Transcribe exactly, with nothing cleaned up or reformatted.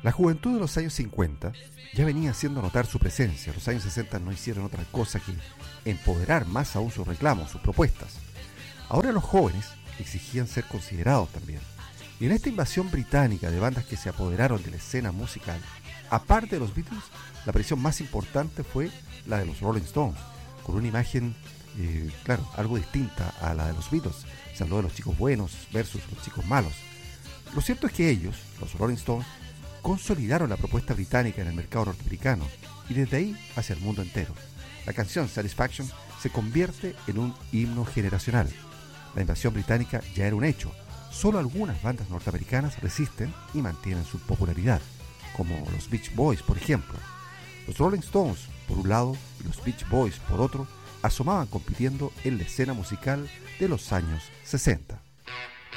La juventud de los años cincuenta ya venía haciendo notar su presencia. Los años sesenta no hicieron otra cosa que empoderar más aún sus reclamos, sus propuestas. Ahora los jóvenes exigían ser considerados también. Y en esta invasión británica de bandas que se apoderaron de la escena musical, aparte de los Beatles, la aparición más importante fue la de los Rolling Stones, con una imagen, eh, claro, algo distinta a la de los Beatles. Se habló de los chicos buenos versus los chicos malos. Lo cierto es que ellos, los Rolling Stones, consolidaron la propuesta británica en el mercado norteamericano y desde ahí hacia el mundo entero. La canción Satisfaction se convierte en un himno generacional. La invasión británica ya era un hecho. Solo algunas bandas norteamericanas resisten y mantienen su popularidad, como los Beach Boys, por ejemplo. Los Rolling Stones, por un lado, y los Beach Boys, por otro, asomaban compitiendo en la escena musical de los años sesenta.